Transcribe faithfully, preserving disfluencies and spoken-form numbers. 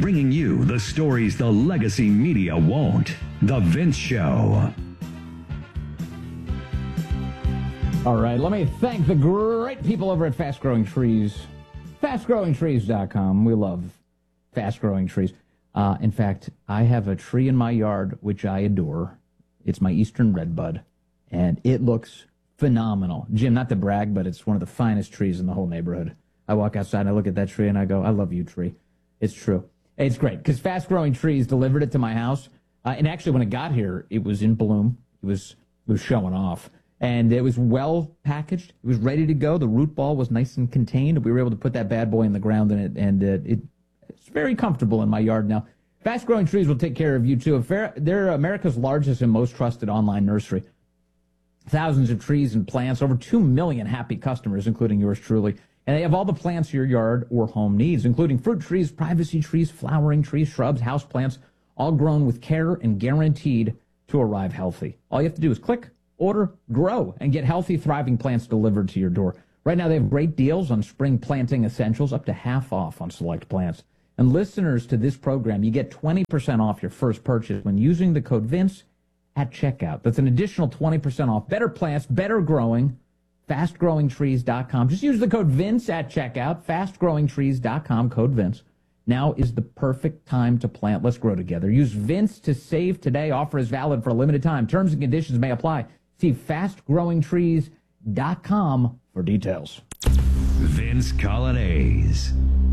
bringing you the stories the legacy media won't. The Vince Show. All right, let me thank the great people over at Fast Growing Trees. fast growing trees dot com. We love Fast Growing Trees. Uh, in fact, I have a tree in my yard which I adore. It's my Eastern Redbud, and it looks phenomenal. Jim, not to brag, but it's one of the finest trees in the whole neighborhood. I walk outside and I look at that tree and I go, I love you, tree. It's true. It's great because Fast Growing Trees delivered it to my house. Uh, and actually, when it got here, it was in bloom. It was it was showing off. And it was well packaged. It was ready to go. The root ball was nice and contained. We were able to put that bad boy in the ground, and it, and it, it, it's very comfortable in my yard now. Fast Growing Trees will take care of you, too. They're America's largest and most trusted online nursery. Thousands of trees and plants, over two million happy customers, including yours truly. And they have all the plants your yard or home needs, including fruit trees, privacy trees, flowering trees, shrubs, house plants, all grown with care and guaranteed to arrive healthy. All you have to do is click, order, grow, and get healthy, thriving plants delivered to your door. Right now, they have great deals on spring planting essentials, up to half off on select plants. And listeners to this program, you get twenty percent off your first purchase when using the code VINCE at checkout. That's an additional twenty percent off. Better plants, better growing. fast growing trees dot com. Just use the code VINCE at checkout. fast growing trees dot com, code VINCE. Now is the perfect time to plant. Let's grow together. Use VINCE to save today. Offer is valid for a limited time. Terms and conditions may apply. See fast growing trees dot com for details. Vince Coglianese.